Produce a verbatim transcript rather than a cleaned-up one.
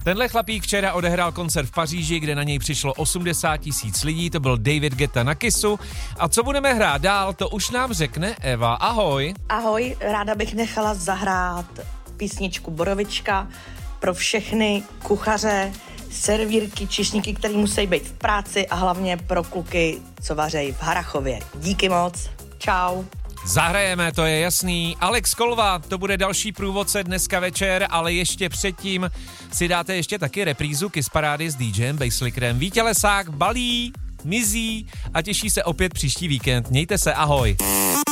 Tenhle chlapík včera odehrál koncert v Paříži, kde na něj přišlo osmdesát tisíc lidí, to byl David Guetta na Kissu. A co budeme hrát dál, to už nám řekne Eva. Ahoj. Ahoj, ráda bych nechala zahrát písničku Borovička pro všechny kuchaře, servírky, čišníky, který musí být v práci a hlavně pro kluky, co vařejí v Harrachově. Díky moc, čau. Zahrajeme, to je jasný. Alex Kolva, to bude další průvodce dneska večer, ale ještě předtím si dáte ještě taky reprízu Kiss Parády s DJem Basslickerem. Vítě Lesák balí, mizí a těší se opět příští víkend. Mějte se, ahoj.